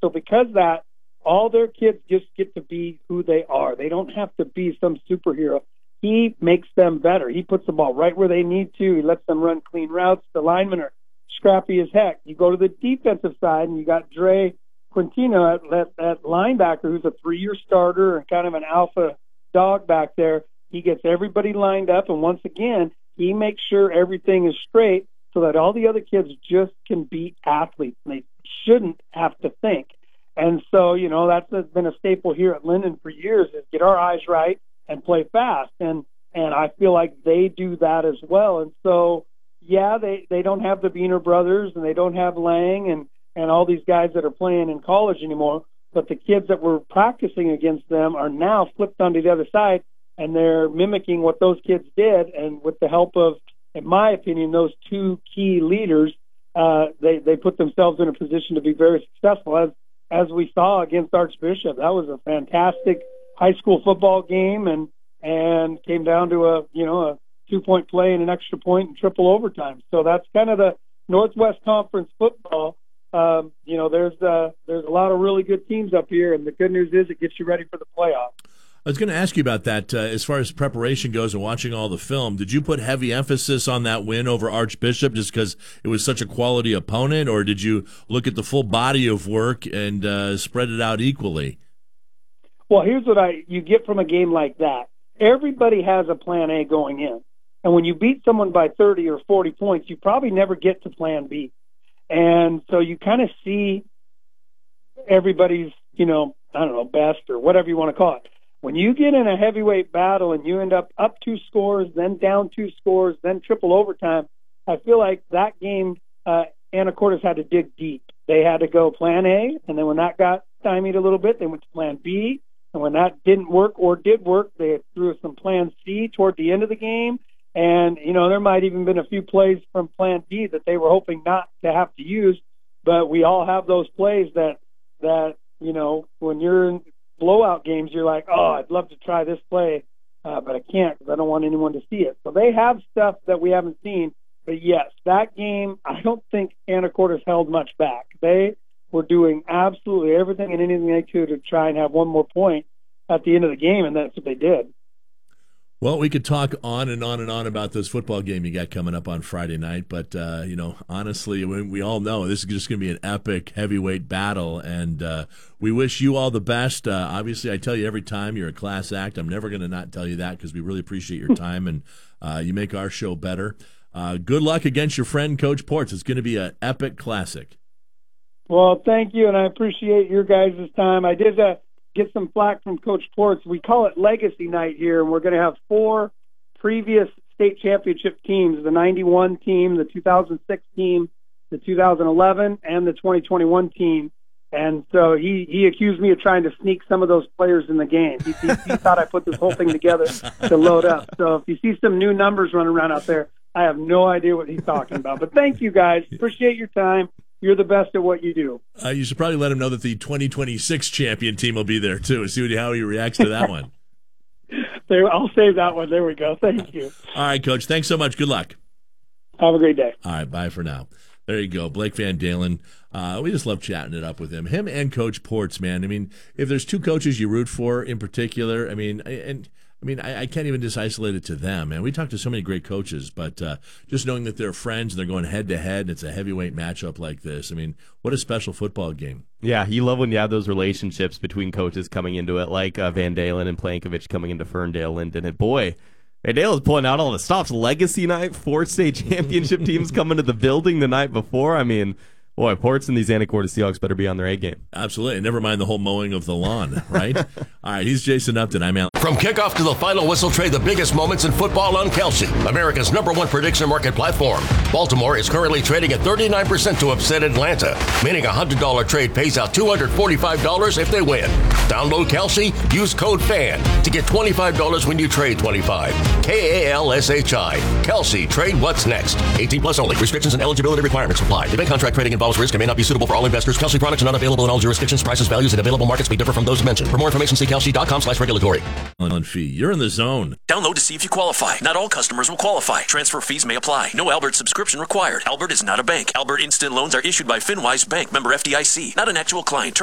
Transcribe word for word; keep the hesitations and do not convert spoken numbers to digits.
so because of that, all their kids just get to be who they are. They don't have to be some superhero. He makes them better. He puts the ball right where they need to. He lets them run clean routes. The linemen are scrappy as heck. You go to the defensive side, and you got Dre Quintino at, at, at linebacker, who's a three-year starter and kind of an alpha dog back there. He gets everybody lined up, and once again, he makes sure everything is straight so that all the other kids just can be athletes. They shouldn't have to think. And so, you know, that's been a staple here at Linden for years, is get our eyes right and play fast. And and I feel like they do that as well. And so, yeah, they, they don't have the Beaner brothers, and they don't have Lang and, and all these guys that are playing in college anymore, but the kids that were practicing against them are now flipped onto the other side, and they're mimicking what those kids did. And with the help of, in my opinion, those two key leaders, uh, they, they put themselves in a position to be very successful, as as we saw against Archbishop. That was a fantastic high school football game, and and came down to a you know a two-point play and an extra point and triple overtime. So that's kind of the Northwest Conference football. Um, you know, there's uh, there's a lot of really good teams up here, and the good news is it gets you ready for the playoffs. I was going to ask you about that uh, as far as preparation goes and watching all the film. Did you put heavy emphasis on that win over Archbishop just because it was such a quality opponent, or did you look at the full body of work and uh, spread it out equally? Well, here's what I you get from a game like that. Everybody has a plan A going in. And when you beat someone by thirty or forty points, you probably never get to plan B. And so you kind of see everybody's, you know, I don't know, best or whatever you want to call it. When you get in a heavyweight battle and you end up up two scores, then down two scores, then triple overtime, I feel like that game, uh, Anacortes had to dig deep. They had to go plan A, and then when that got stymied a little bit, they went to plan B. And when that didn't work or did work, they threw some plan C toward the end of the game. And, you know, there might even been a few plays from plan D that they were hoping not to have to use. But we all have those plays that, that you know, when you're in blowout games, you're like, oh, I'd love to try this play, uh, but I can't because I don't want anyone to see it. So they have stuff that we haven't seen. But, yes, that game, I don't think Anacortes held much back. They were doing absolutely everything and anything they could to try and have one more point at the end of the game, and that's what they did. Well, we could talk on and on and on about this football game you got coming up on Friday night, but, uh, you know, honestly, we, we all know this is just going to be an epic heavyweight battle, and uh, we wish you all the best. Uh, obviously, I tell you every time you're a class act. I'm never going to not tell you that because we really appreciate your time, and uh, you make our show better. Uh, good luck against your friend, Coach Ports. It's going to be an epic classic. Well, thank you, and I appreciate your guys' time. I did uh, get some flack from Coach Ports. We call it Legacy Night here, and we're going to have four previous state championship teams, the ninety-one team, the two thousand six team, the two thousand eleven, and the twenty twenty-one team. And so he, he accused me of trying to sneak some of those players in the game. He, he, he thought I put this whole thing together to load up. So if you see some new numbers running around out there, I have no idea what he's talking about. But thank you, guys. Appreciate your time. You're the best at what you do. Uh, you should probably let him know that the twenty twenty-six champion team will be there, too. See how he reacts to that one. There, I'll save that one. There we go. Thank you. All right, Coach. Thanks so much. Good luck. Have a great day. All right, bye for now. There you go. Blake Van Dalen. Uh, we just love chatting it up with him. Him and Coach Ports, man. I mean, if there's two coaches you root for in particular, I mean, and I mean, I, I can't even just isolate it to them, man. We talk to so many great coaches, but uh, just knowing that they're friends and they're going head-to-head and it's a heavyweight matchup like this, I mean, what a special football game. Yeah, you love when you have those relationships between coaches coming into it, like uh, Van Dalen and Plankovich coming into Ferndale, Linden, and boy, Van Dalen's pulling out all the stops. Legacy night, four state championship teams coming to the building the night before. I mean, boy, Ports and these Anacortes Seahawks better be on their A game. Absolutely. Never mind the whole mowing of the lawn, right? All right, he's Jason Upton. I'm Al. From kickoff to the final whistle, trade the biggest moments in football on Kelsey, America's number one prediction market platform. Baltimore is currently trading at thirty-nine percent to upset Atlanta, meaning a one hundred dollars trade pays out two hundred forty-five dollars if they win. Download Kelsey, use code FAN to get twenty-five dollars when you trade twenty-five. K A L S H I. Kelsey, trade what's next. eighteen plus only. Restrictions and eligibility requirements apply. Event contract trading involves risk and may not be suitable for all investors. Kelsey products are not available in all jurisdictions. Prices, values, and available markets may differ from those mentioned. For more information, see kelsey.com slash regulatory. On fee. You're in the zone. Download to see if you qualify. Not all customers will qualify. Transfer fees may apply. No Albert subscription required. Albert is not a bank. Albert Instant Loans are issued by FinWise Bank, member F D I C, not an actual client.